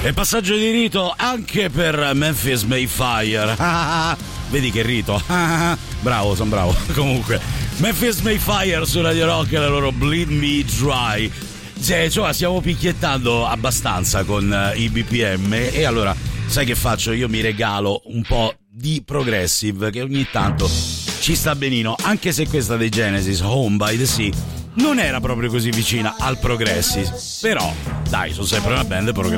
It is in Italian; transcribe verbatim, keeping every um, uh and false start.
E passaggio di rito anche per Memphis Mayfire. Vedi che rito. Bravo, sono bravo. Comunque, Memphis Mayfire su Radio Rock e la loro Bleed Me Dry. Cioè, cioè, stiamo picchiettando abbastanza con uh, i B P M e allora, sai che faccio? Io mi regalo un po' di progressive che ogni tanto ci sta benino, anche se questa dei Genesis, Home by the Sea, non era proprio così vicina al progressive, però dai, sono sempre una band progressive.